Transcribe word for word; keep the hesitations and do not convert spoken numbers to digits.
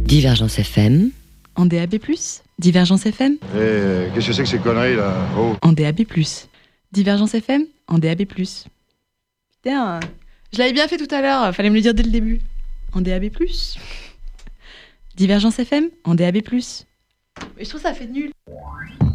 Divergence F M. En D A B plus, Divergence F M. Eh, qu'est-ce que c'est que ces conneries là? Oh. En D A B plus. Divergence F M, en D A B plus. Putain, je l'avais bien fait tout à l'heure, fallait me le dire dès le début. En D A B plus. Divergence F M, en D A B plus. Mais je trouve ça fait nul.